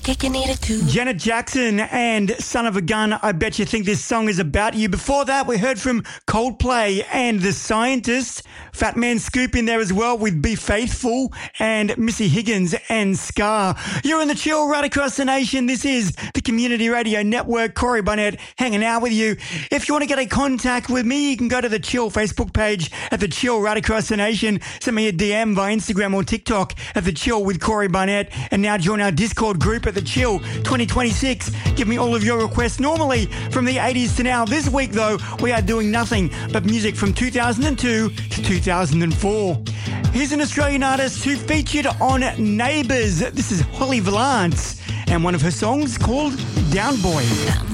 Kick you needed to. Janet Jackson and Son of a Gun, I Bet You Think This Song Is About You. Before that, we heard from Coldplay and The Scientist. Fat Man Scoop in there as well with Be Faithful and Missy Higgins and Scar. You're in the chill right across the nation. This is the Community Radio Network. Corey Barnett hanging out with you. If you want to get in contact with me, you can go to the Chill Facebook page at the Chill right across the nation. Send me a DM via Instagram or TikTok at the Chill with Corey Barnett. And now join our Discord group at the Chill 2026. Give me all of your requests, normally from the 80s to now. This week, though, we are doing nothing but music from 2002 to 2004. Here's an Australian artist who featured on Neighbours. This is Holly Valance and one of her songs called Down Boy.